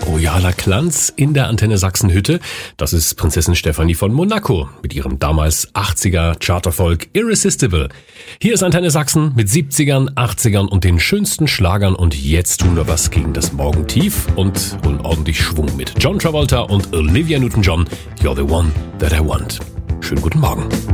Royaler Glanz in der Antenne Sachsen-Hütte. Das ist Prinzessin Stefanie von Monaco mit ihrem damals 80er Charterfolg Irresistible. Hier ist Antenne Sachsen mit 70ern, 80ern und den schönsten Schlagern und jetzt tun wir was gegen das Morgentief und holen ordentlich Schwung mit John Travolta und Olivia Newton-John. You're the one that I want. Schönen guten Morgen.